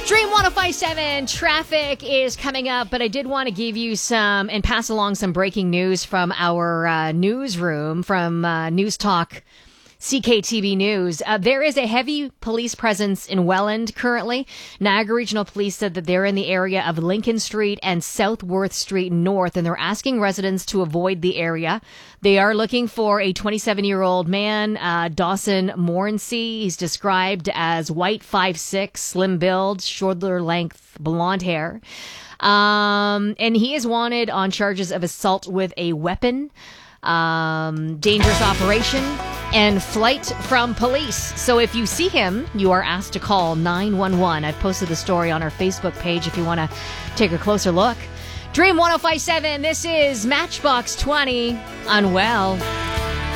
Dream 105.7 traffic is coming up, but I did want to give you some and pass along some breaking news from our newsroom from News Talk CKTB News. There is a heavy police presence in Welland currently. Niagara Regional Police said that they're in the area of Lincoln Street and Southworth Street North, and they're asking residents to avoid the area. They are looking for a 27-year-old man, Dawson Mornsey. He's described as white, 5'6", slim build, shoulder-length blonde hair. And he is wanted on charges of assault with a weapon, dangerous operation, and flight from police. So if you see him, you are asked to call 911. I've posted the story on our Facebook page if you want to take a closer look. Dream 105.7, this is Matchbox 20, Unwell.